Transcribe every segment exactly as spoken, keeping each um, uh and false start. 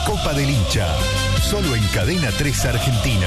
Copa del Hincha, solo en Cadena tres Argentina.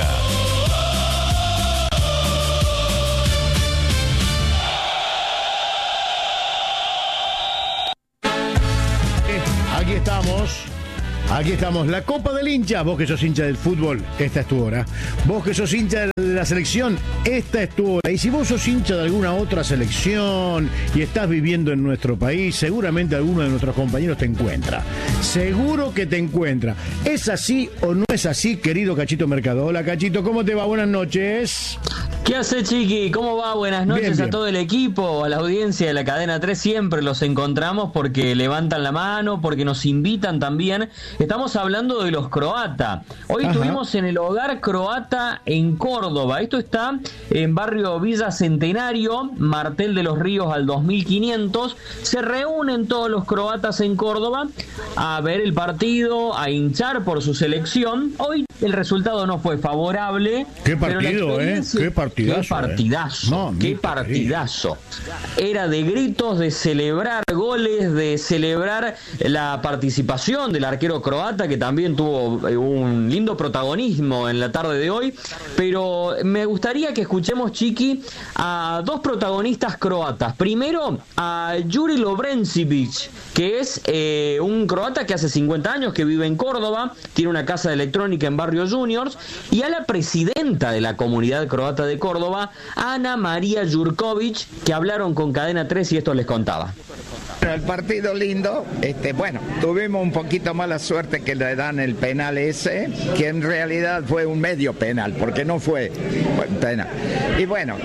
Aquí estamos, aquí estamos, la Copa del Hincha. Vos que sos hincha del fútbol, esta es tu hora. Vos que sos hincha de la selección, esta es tu hora. Y si vos sos hincha de alguna otra selección y estás viviendo en nuestro país, seguramente alguno de nuestros compañeros te encuentra. Seguro que te encuentra. ¿Es así o no es así, querido Cachito Mercado? Hola, Cachito, ¿cómo te va? Buenas noches. ¿Qué hace, Chiqui? ¿Cómo va? Buenas noches bien, bien. A todo el equipo, a la audiencia de la Cadena tres. Siempre los encontramos porque levantan la mano, porque nos invitan también. Estamos hablando de los croata. Hoy Ajá. estuvimos en el Hogar Croata en Córdoba. Esto está en barrio Villa Centenario, Martel de los Ríos al dos mil quinientos. Se reúnen todos los croatas en Córdoba a ver el partido, a hinchar por su selección. Hoy el resultado no fue favorable. Qué pero la partido, ¿eh? experiencia- Qué partidazo. Qué partidazo, eh. No, qué ni partidazo. Era de gritos, de celebrar goles, de celebrar la participación del arquero croata, que también tuvo un lindo protagonismo en la tarde de hoy. Pero me gustaría que escuchemos, Chiqui, a dos protagonistas croatas. Primero, a Jure Lovrencic, que es eh, un croata que hace cincuenta años que vive en Córdoba, tiene una casa de electrónica en Barrio Juniors, y a la presidenta de la comunidad croata de Córdoba, Ana María Jurkovic, que hablaron con Cadena tres y esto les contaba. El partido lindo, este, bueno, tuvimos un poquito mala suerte que le dan el penal ese, que en realidad fue un medio penal, porque no fue penal. Y bueno,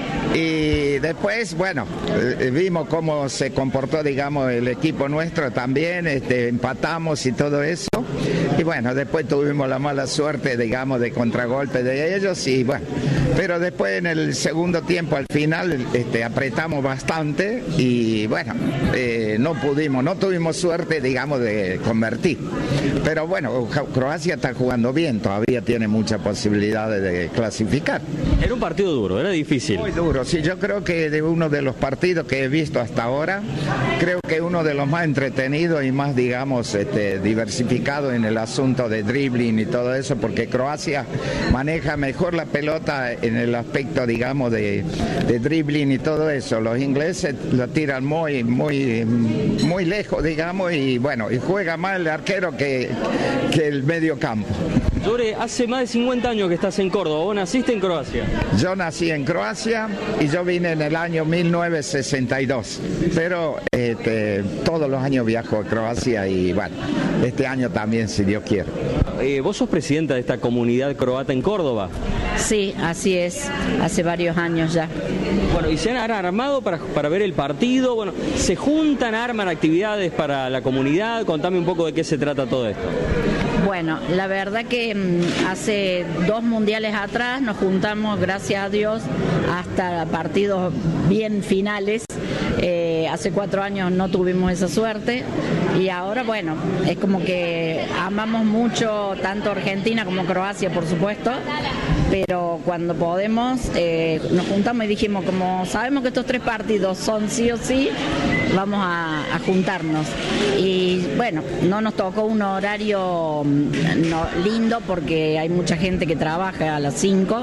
y después, bueno, eh, vimos cómo se comportó, digamos, el equipo nuestro también, este, empatamos y todo eso. Y bueno, después tuvimos la mala suerte, digamos, de contragolpe de ellos y bueno, pero después en el segundo tiempo, al final, este, apretamos bastante y bueno, eh, no pudimos, no tuvimos suerte, digamos, de convertir. Pero bueno, Croacia está jugando bien, todavía tiene muchas posibilidades de clasificar. Era un partido duro, era difícil. Muy duro, sí, yo creo que de uno de los partidos que he visto hasta ahora, creo que uno de los más entretenidos y más, digamos, este, diversificados en el asunto de dribbling y todo eso, porque Croacia maneja mejor la pelota en el aspecto, digamos, de, de dribbling y todo eso. Los ingleses lo tiran muy, muy, muy lejos, digamos, y bueno, y juega más el arquero que, que el medio campo. Jure, hace más de cincuenta años que estás en Córdoba, ¿vos naciste en Croacia? Yo nací en Croacia y yo vine en el año mil novecientos sesenta y dos, pero este, todos los años viajo a Croacia y bueno, este año también, si Dios quiere. Eh, vos sos presidenta de esta comunidad croata en Córdoba. Sí, así es, hace varios años ya. Bueno, y se han armado para, para ver el partido, bueno, se juntan, arman actividades para la comunidad, contame un poco de qué se trata todo esto. Bueno, la verdad que mmm, hace dos mundiales atrás nos juntamos, gracias a Dios, hasta partidos bien finales. Eh, hace cuatro años no tuvimos esa suerte y ahora, bueno, es como que amamos mucho tanto Argentina como Croacia, por supuesto, pero cuando podemos eh, nos juntamos y dijimos, como sabemos que estos tres partidos son sí o sí, vamos a, a juntarnos. Y bueno, no nos tocó un horario no, lindo porque hay mucha gente que trabaja a las cinco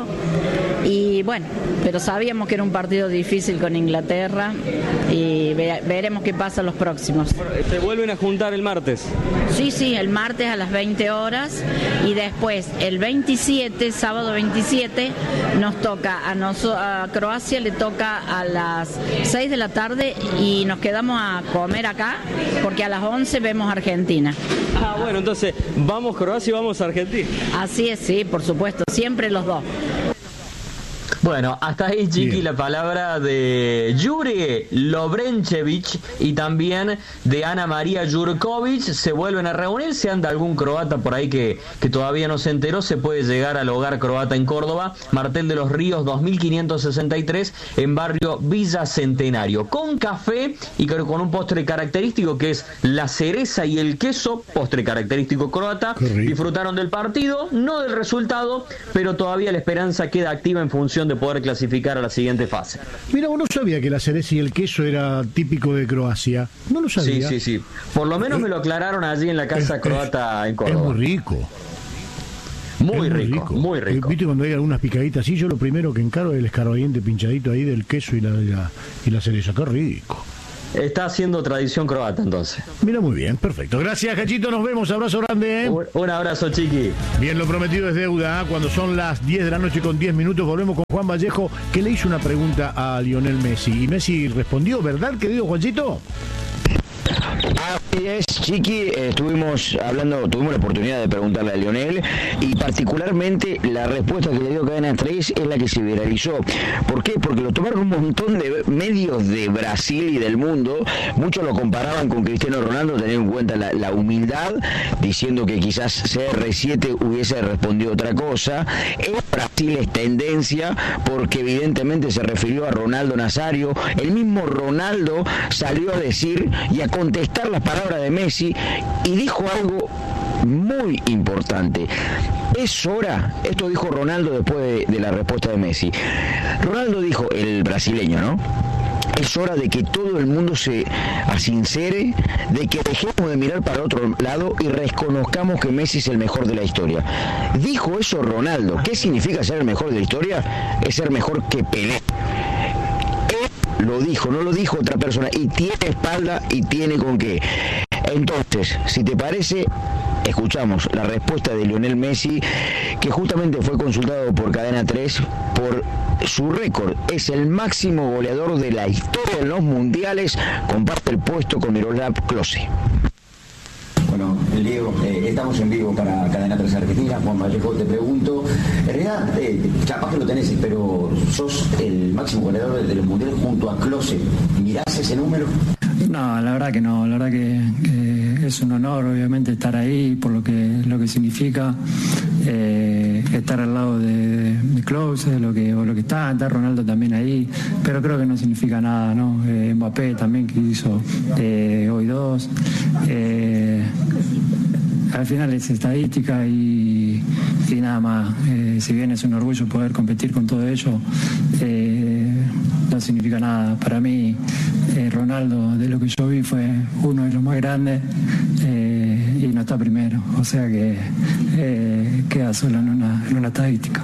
y bueno, pero sabíamos que era un partido difícil con Inglaterra y ve, veremos qué pasa los próximos. ¿Se vuelven a juntar el martes? Sí, sí, el martes a las veinte horas y después el veintisiete, sábado veintisiete, nos toca a, nos, a Croacia le toca a las seis de la tarde y nos quedamos a comer acá porque a las once vemos Argentina. Ah, bueno, entonces vamos Croacia y vamos Argentina. Así es, sí, por supuesto, siempre los dos. Bueno, hasta ahí, Chiqui, Bien. la palabra de Jure Lovrencic y también de Ana María Jurkovic. Se vuelven a reunir, si anda algún croata por ahí que, que todavía no se enteró, se puede llegar al Hogar Croata en Córdoba, Martel de los Ríos dos mil quinientos sesenta y tres, en barrio Villa Centenario, con café y con un postre característico que es la cereza y el queso, postre característico croata. Disfrutaron del partido, no del resultado, pero todavía la esperanza queda activa en función de de poder clasificar a la siguiente fase. Mira, vos no sabía que la cereza y el queso era típico de Croacia. No lo sabía. Sí, sí, sí. Por lo menos me lo aclararon allí en la casa es, croata es, en Córdoba. Es muy rico. Muy, es rico, muy rico, muy rico. Viste cuando hay algunas picaditas así, yo lo primero que encaro es el escarbadiente pinchadito ahí del queso y la, y la, y la cereza. Qué rico. Está haciendo tradición croata entonces. Mira, muy bien, perfecto. Gracias, Cachito, nos vemos, abrazo grande. ¿eh? Un, un abrazo, chiqui. Bien, lo prometido es deuda. ¿eh? Cuando son las diez de la noche con diez minutos, volvemos con Juan Vallejo, que le hizo una pregunta a Lionel Messi. Y Messi respondió, ¿verdad, querido Juancito? Así es, Chiqui, eh, estuvimos hablando, tuvimos la oportunidad de preguntarle a Lionel y particularmente la respuesta que le dio Cadena tres es la que se viralizó. ¿Por qué? Porque lo tomaron un montón de medios de Brasil y del mundo, muchos lo comparaban con Cristiano Ronaldo, teniendo en cuenta la, la humildad, diciendo que quizás C R siete hubiese respondido otra cosa. En Brasil es tendencia porque evidentemente se refirió a Ronaldo Nazario, el mismo Ronaldo salió a decir y a contestar las palabras de Messi y dijo algo muy importante. Es hora, esto dijo Ronaldo después de, de la respuesta de Messi. Ronaldo dijo, el brasileño, ¿no? Es hora de que todo el mundo se asincere, de que dejemos de mirar para otro lado y reconozcamos que Messi es el mejor de la historia. Dijo eso Ronaldo. ¿Qué significa ser el mejor de la historia? Es ser mejor que Pelé. Lo dijo, no lo dijo otra persona, y tiene espalda y tiene con qué. Entonces, si te parece, escuchamos la respuesta de Lionel Messi, que justamente fue consultado por Cadena tres por su récord. Es el máximo goleador de la historia en los mundiales, comparte el puesto con Miroslav Klose. Bueno, Diego, eh, estamos en vivo para Cadena tres Argentina. Juan Vallejo, te pregunto, en realidad, eh, capaz que lo tenés, pero sos el máximo goleador de los mundiales junto a Klose. ¿Mirás ese número? No, la verdad que no, la verdad que, que es un honor obviamente estar ahí por lo que lo que significa eh, estar al lado de, de Klose, lo que, o lo que está, está Ronaldo también ahí, pero creo que no significa nada, ¿no? Eh, Mbappé también que hizo eh, hoy dos. Eh, al final es estadística y, y nada más. Eh, si bien es un orgullo poder competir con todo ello, eh, no significa nada. Para mí, eh, Ronaldo, de lo que yo vi, fue uno de los más grandes eh, y no está primero. O sea que eh, queda solo en una, en una estadística.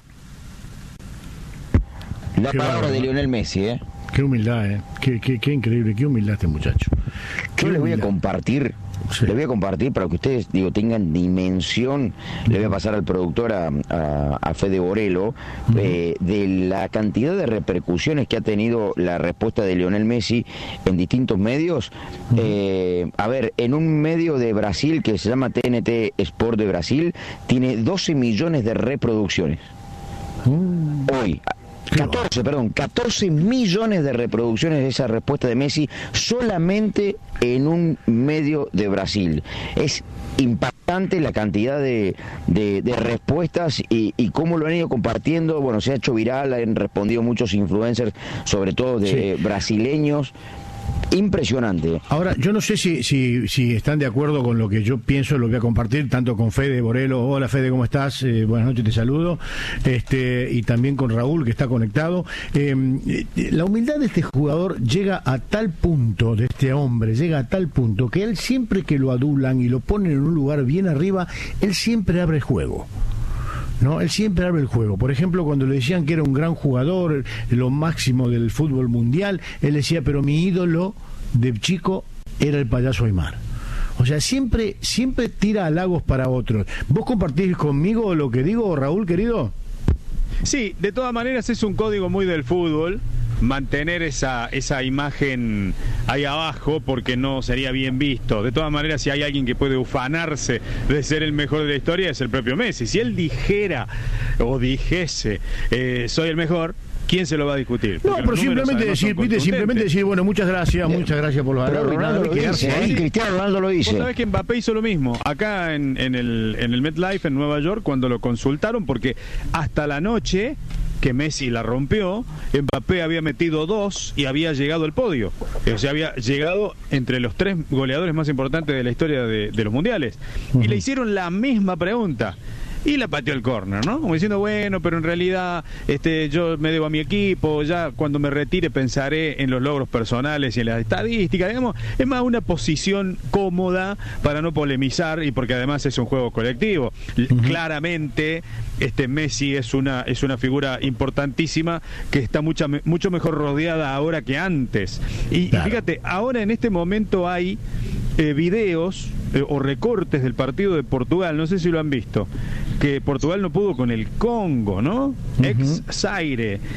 La qué palabra de Lionel Messi, ¿eh? Qué humildad, ¿eh? Qué, qué, qué increíble, qué humildad este muchacho. Yo le voy a compartir, sí. le voy a compartir para que ustedes, digo, tengan dimensión. Le voy a pasar al productor, a, a, a Fede Borelo, uh-huh. eh, de la cantidad de repercusiones que ha tenido la respuesta de Lionel Messi en distintos medios. Uh-huh. Eh, a ver, en un medio de Brasil que se llama T N T Sport de Brasil, tiene doce millones de reproducciones. Uh-huh. Hoy. catorce, perdón, catorce millones de reproducciones de esa respuesta de Messi solamente en un medio de Brasil. Es impactante la cantidad de, de, de respuestas y, y cómo lo han ido compartiendo. Bueno, se ha hecho viral, han respondido muchos influencers, sobre todo de sí. brasileños. Impresionante. Ahora, yo no sé si, si, si están de acuerdo con lo que yo pienso, lo voy a compartir, tanto con Fede Borelo. Hola Fede, ¿cómo estás? Eh, buenas noches, te saludo. Este, y también con Raúl, que está conectado. Eh, la humildad de este jugador llega a tal punto, de este hombre, llega a tal punto, que él siempre que lo adulan y lo ponen en un lugar bien arriba, él siempre abre el juego. No, él siempre abre el juego. Por ejemplo, cuando le decían que era un gran jugador, lo máximo del fútbol mundial, él decía, pero mi ídolo de chico era el payaso Aymar. O sea, siempre, siempre tira halagos para otros. ¿Vos compartís conmigo lo que digo, Raúl, querido? Sí, de todas maneras es un código muy del fútbol, mantener esa, esa imagen ahí abajo, porque no sería bien visto. De todas maneras, si hay alguien que puede ufanarse de ser el mejor de la historia, es el propio Messi. Si él dijera o dijese eh, soy el mejor, ¿quién se lo va a discutir? Porque no, pero simplemente decir, Pite, simplemente decir, bueno, muchas gracias, Bien. muchas gracias por los halagos. Ronaldo lo dice, ¿eh? Cristiano Ronaldo lo dice. Vos sabés que Mbappé hizo lo mismo acá en, en el en el MetLife en Nueva York cuando lo consultaron, porque hasta la noche que Messi la rompió, Mbappé había metido dos y había llegado al podio. O sea, había llegado entre los tres goleadores más importantes de la historia de, de los mundiales. Uh-huh. Y le hicieron la misma pregunta. y la pateó el córner, ¿no? Como diciendo, bueno, pero en realidad este, yo me debo a mi equipo, ya cuando me retire pensaré en los logros personales y en las estadísticas, digamos, es más una posición cómoda para no polemizar y porque además es un juego colectivo. Uh-huh. Claramente, este Messi es una, es una figura importantísima que está mucha, mucho mejor rodeada ahora que antes. Y, claro. y fíjate, ahora en este momento hay eh, videos eh, o recortes del partido de Portugal, no sé si lo han visto, que Portugal no pudo con el Congo, ¿no? Uh-huh. Ex Zaire.